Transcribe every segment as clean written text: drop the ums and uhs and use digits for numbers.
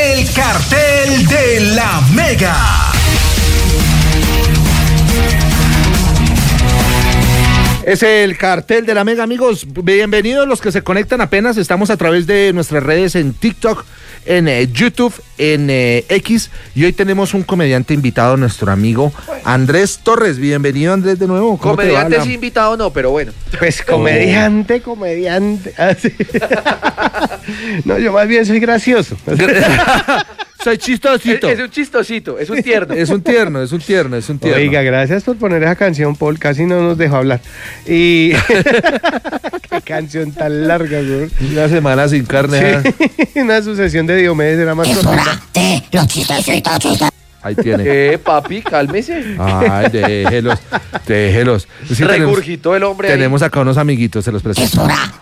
El Cartel de la Mega. Es el Cartel de la Mega, amigos. Bienvenidos los que se conectan apenas. Estamos a través de nuestras redes en TikTok, en YouTube, en X. Y hoy tenemos un comediante invitado, nuestro amigo Andrés Torres. Bienvenido, Andrés, de nuevo. Comediante sí, invitado no, pero bueno. Pues comediante. Así. No, yo más bien soy gracioso. Soy chistosito. Es un chistosito, es un tierno. Es un tierno. Oiga, gracias por poner esa canción, Paul. Casi no nos dejó hablar. Y qué canción tan larga, güey. Una semana sin carne. Sí. Una sucesión de Diomedes era más corta. Ahí tiene. Papi, cálmese. Ay, déjelos. Sí, Regurgitó el hombre. Tenemos acá unos amiguitos, se los presento.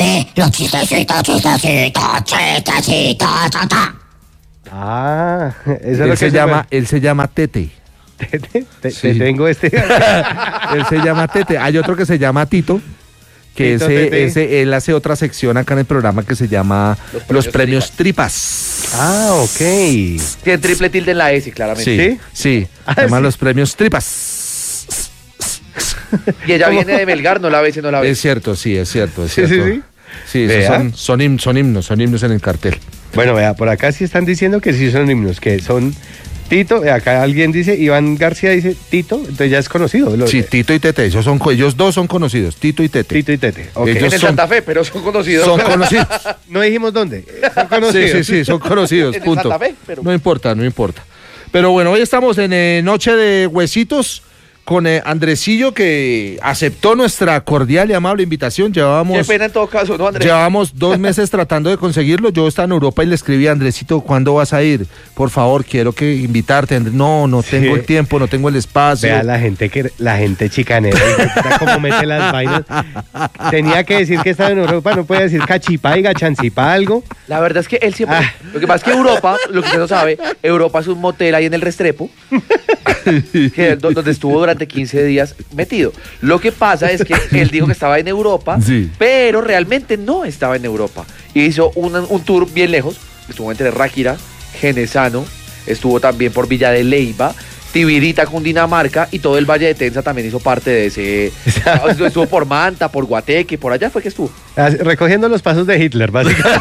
Ah, eso Él se llama Tete. Te tengo este. Él se llama Tete. Hay otro que se llama Tito, que Tito, él hace otra sección acá en el programa que se llama Los Premios Tripas. Ah, ok. Tiene triple tilde en la S, claramente. Sí. Se llaman Los Premios Tripas. Y ella viene de Melgar, no la ve, no la ve. Es cierto. Sí, Sí, esos son himnos en el cartel. Bueno, vea, por acá sí están diciendo que sí son himnos, que son Tito. Acá alguien dice, Iván García dice Tito, entonces ya es conocido. Sí, Tito y Tete, ellos dos son conocidos, Tito y Tete. Okay. En Santa Fe, pero son conocidos. Son conocidos. No dijimos dónde. Son conocidos. Sí, son conocidos, En punto. Santa Fe, pero... No importa. Pero bueno, hoy estamos en Noche de Huesitos con Andresillo, que aceptó nuestra cordial y amable invitación. Qué pena en todo caso, ¿no, Andrés? Llevábamos 2 meses tratando de conseguirlo. Yo estaba en Europa y le escribí a Andresito, ¿cuándo vas a ir? Por favor, quiero invitarte. No tengo el tiempo, no tengo el espacio. Vea la gente chicanera, cómo mete las vainas. Tenía que decir que estaba en Europa, no puede decir cachipaiga, chancipa, algo. La verdad es que él siempre... Lo que pasa es que Europa, lo que usted no sabe, Europa es un motel ahí en el Restrepo, donde estuvo durante 15 días metido. Lo que pasa es que él dijo que estaba en Europa, sí, pero realmente no estaba en Europa. Y hizo un tour bien lejos. Estuvo entre Ráquira, Genesano, estuvo también por Villa de Leyva, Tibirita, Cundinamarca, y todo el Valle de Tenza también hizo parte de ese. Estuvo por Manta, por Guateque, por allá fue que estuvo. Recogiendo los pasos de Hitler, básicamente.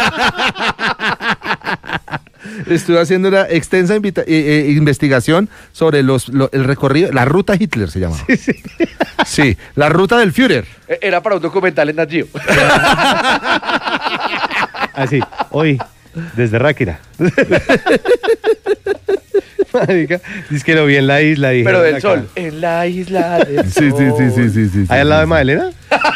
Estuve haciendo una extensa investigación sobre el recorrido, la ruta Hitler se llama. Sí, la ruta del Führer. Era para un documental en Nat Geo. Así, hoy, desde Ráquira. Dice que lo vi en la isla. Dije, pero del sol. En la isla del sol. Sí. ¿Ahí al lado de Magdalena?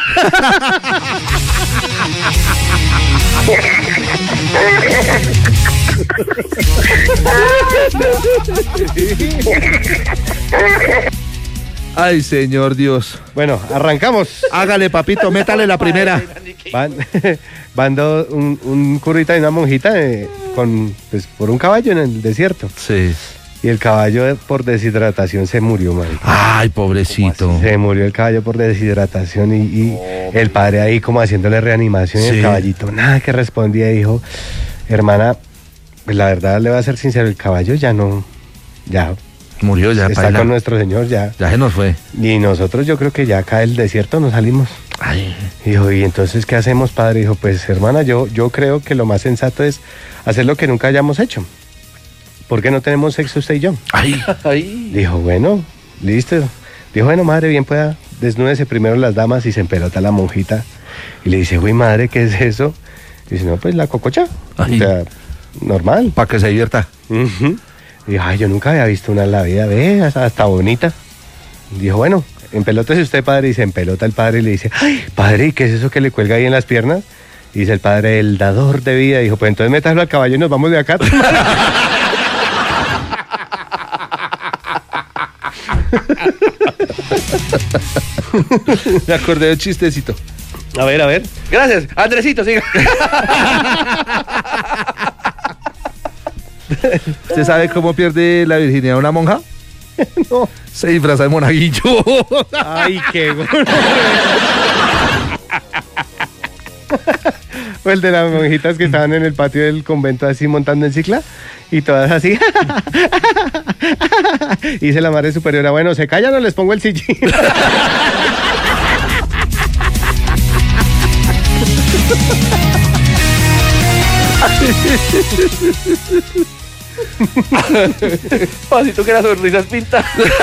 Ay, señor Dios. Bueno, arrancamos. Hágale, papito, métale la primera. Van un currita y una monjita por un caballo en el desierto. Sí. Y el caballo por deshidratación se murió, marica. Ay, pobrecito. Se murió el caballo por deshidratación y el padre ahí como haciéndole reanimación, y el caballito nada que respondía, dijo, hermana, pues la verdad le voy a ser sincero, el caballo ya murió, ya está con nuestro señor, ya se nos fue. Y nosotros yo creo que ya acá del desierto nos salimos. Ay. Dijo, ¿y entonces qué hacemos, padre? Dijo, pues hermana, yo creo que lo más sensato es hacer lo que nunca hayamos hecho. ¿Por qué no tenemos sexo usted y yo? Ay. Dijo, bueno, listo. Dijo, bueno, madre, bien pueda, desnúdese primero las damas, y se empelota la monjita. Y le dice, uy, madre, ¿qué es eso? Dice, no, pues la cococha. Ay. O sea, normal. Para que se divierta. Dijo, ay, yo nunca había visto una en la vida, ve, hasta bonita. Dijo, bueno, empelótese usted, padre. Y se empelota el padre y le dice, ay, padre, ¿y qué es eso que le cuelga ahí en las piernas? Y dice el padre, el dador de vida. Dijo, pues entonces métaselo al caballo y nos vamos de acá. Me acordé de un chistecito. A ver. Gracias, Andresito, siga. ¿Usted sabe cómo pierde la virginidad una monja? No. Se disfraza de monaguillo. Ay, qué gordo. O el de las monjitas que estaban en el patio del convento así montando en cicla y todas así. Y dice la madre superiora, bueno, se callan o les pongo el sillín. Pasito que las sonrisas pintan.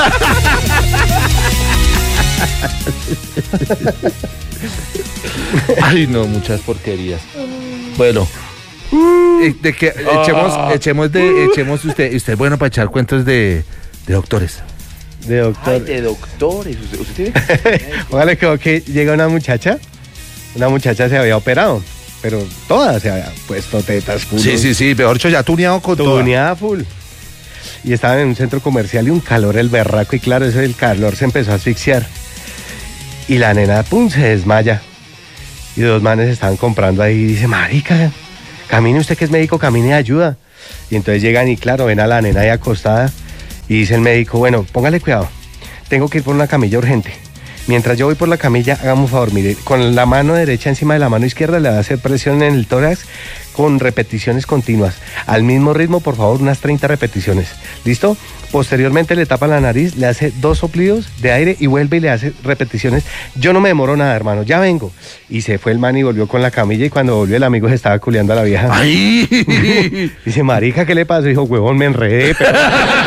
Ay, no, muchas porquerías. Bueno, de que echemos usted es bueno para echar cuentos de doctores. De doctor. Ay, de doctores. ¿Usted tiene? Póngale que llega una muchacha se había operado, pero toda se había puesto tetas full. Sí, mejor dicho, ya tuneado con todo. Tuneada full. Y estaban en un centro comercial y un calor el berraco, y claro, eso del calor se empezó a asfixiar. Y la nena, pum, se desmaya. Y dos manes estaban comprando ahí y dice, marica, camine usted que es médico, camine y ayuda. Y entonces llegan y claro, ven a la nena ahí acostada y dice el médico, bueno, póngale cuidado, tengo que ir por una camilla urgente. Mientras yo voy por la camilla, hagamos un favor, mire, con la mano derecha encima de la mano izquierda le va a hacer presión en el tórax con repeticiones continuas. Al mismo ritmo, por favor, unas 30 repeticiones. ¿Listo? Posteriormente le tapa la nariz, le hace 2 soplidos de aire y vuelve y le hace repeticiones. Yo no me demoro nada, hermano, ya vengo. Y se fue el man y volvió con la camilla y cuando volvió el amigo se estaba culeando a la vieja. ¡Ay! Dice, marica, ¿qué le pasó? Dijo, huevón, me enredé, pero...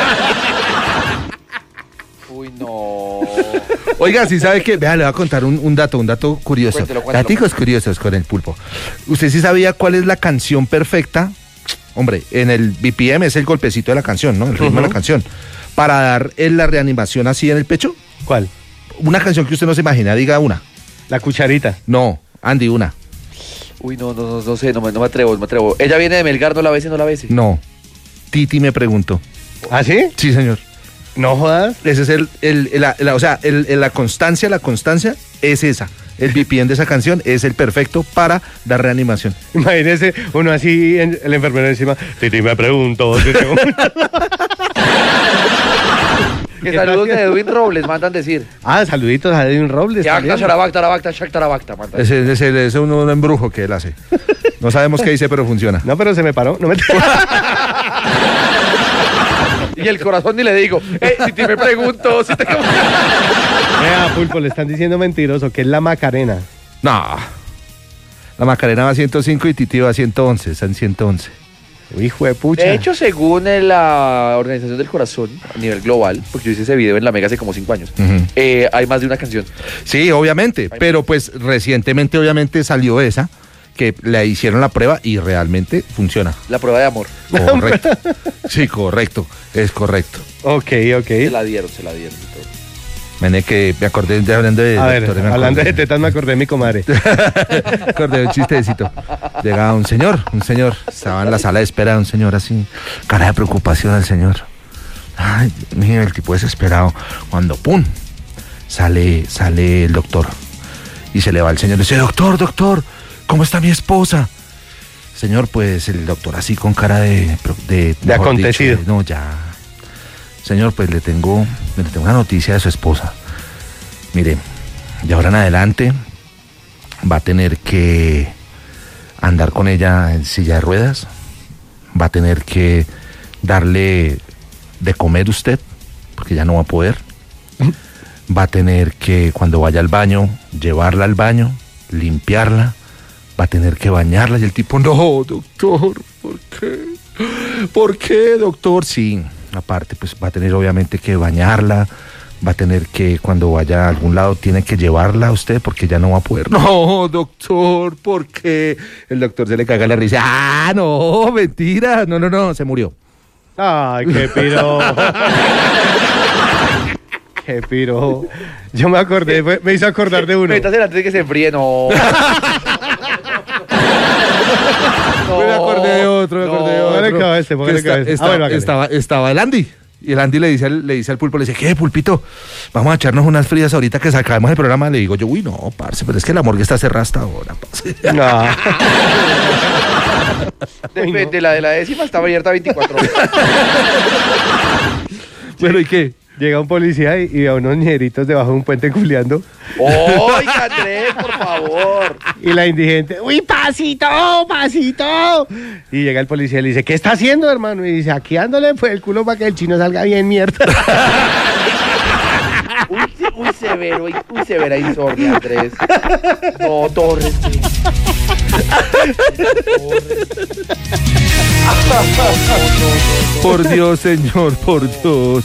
Uy, no. Oiga, ¿sí sabe qué? Vea, le voy a contar un dato curioso. Cuéntelo. Daticos curiosos con el pulpo. ¿Usted sí sabía cuál es la canción perfecta? Hombre, en el BPM es el golpecito de la canción, ¿no? El ritmo de la canción. Para dar la reanimación así en el pecho. ¿Cuál? Una canción que usted no se imagina, diga una. La cucharita. No, Andy, una. Uy, no sé, no me atrevo. Ella viene de Melgar, no la bese. No. Titi me preguntó. ¿Ah, sí? Sí, señor. No jodas. Ese es la constancia es esa. El BPM de esa canción es el perfecto para dar reanimación. Imagínese uno así, el enfermero encima. Titi me pregunto. Que saludos de Edwin Robles, mandan decir. Ah, saluditos a Edwin Robles. Yacta, Sharabacta, Shaktarabacta, mandan. Ese es un embrujo que él hace. No sabemos qué dice, pero funciona. No, pero se me paró. No me... Y el corazón ni le digo. Si te me pregunto, si te... Vea, Pulpo, le están diciendo mentiroso, que es la Macarena. No. La Macarena va a 105 y Titi va a 111. Está en 111. Hijo de pucha. De hecho, según la Organización del Corazón a nivel global, porque yo hice ese video en La Mega hace como 5 años, hay más de una canción. Sí, obviamente. Pero pues recientemente obviamente salió esa, que le hicieron la prueba y realmente funciona. La prueba de amor. Correcto. Sí, correcto. Es correcto. Ok. Se la dieron y todo. Mene que me acordé de hablando de... A ver, doctores, hablando de tetas me acordé de mi comadre. Me acordé de un chistecito. Llegaba un señor, estaba en la sala de espera, un señor así, cara de preocupación al señor. Ay, mira, el tipo desesperado. Cuando, ¡pum!, sale el doctor. Y se le va el señor y dice, doctor, ¿cómo está mi esposa? Señor, pues el doctor así con cara de acontecido. Dicho, no, ya. Señor, pues le tengo una noticia de su esposa. Mire, de ahora en adelante va a tener que andar con ella en silla de ruedas. Va a tener que darle de comer usted, porque ya no va a poder. Va a tener que, cuando vaya al baño, llevarla al baño, limpiarla. Va a tener que bañarla. Y el tipo, no, doctor, ¿por qué? ¿Por qué, doctor? Sí. Aparte, pues va a tener obviamente que bañarla, va a tener que, cuando vaya a algún lado, tiene que llevarla a usted porque ya no va a poder. No, doctor, ¿por qué? El doctor se le caga la risa. Ah, no, mentira. No, se murió. Ay, qué piro. Qué piro. Yo me acordé, me hizo acordar de uno. Ahorita antes de que se enfríe, no. Me acordé de otro. Estaba el Andy. Y el Andy le dice al pulpo, le dice, ¿qué, pulpito? Vamos a echarnos unas frías ahorita que sacamos el programa. Le digo yo, uy, no, parce, pero es que la morgue está cerrada hasta ahora, parce. No. Depende, la de la décima estaba abierta 24 horas. Bueno, ¿y qué? Llega un policía y ve a unos ñeritos debajo de un puente culiando. Oiga, Andrés, por favor. Y la indigente, uy, pasito, pasito. Y llega el policía y le dice, ¿qué está haciendo, hermano? Y dice, aquí dándole pues el culo para que el chino salga bien mierda. Muy severo, muy severa insomnia, Andrés. No, Torres. Por Dios, señor, por Dios.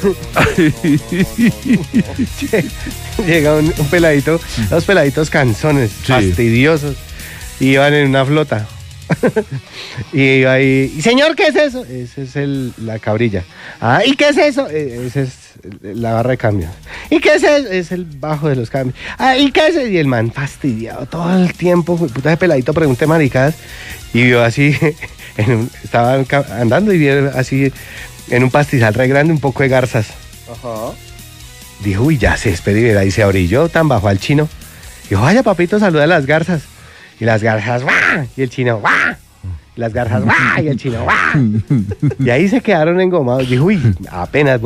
Llega un peladito, dos peladitos canzones, Sí. fastidiosos, y iban en una flota. Y iba ahí, "¿Y señor, qué es eso?" Ese es la cabrilla. Ah, ¿y qué es eso? Ese es la barra de cambios. ¿Y qué es eso? Es el bajo de los cambios. Ah, ¿y qué es eso? Y el man fastidiado todo el tiempo, puta de peladito, pregunté maricadas, y vio así, estaban andando y vio así en un pastizal re grande un poco de garzas. Ajá. Dijo, uy, ya se despedió y se orilló tan bajo al chino. Dijo, vaya papito, saluda a las garzas. Y las garzas, ¡guau! Y el chino, ¡guau! Y las garzas, ¡guau! Y el chino, ¡guau! Y ahí se quedaron engomados. Dijo, uy, apenas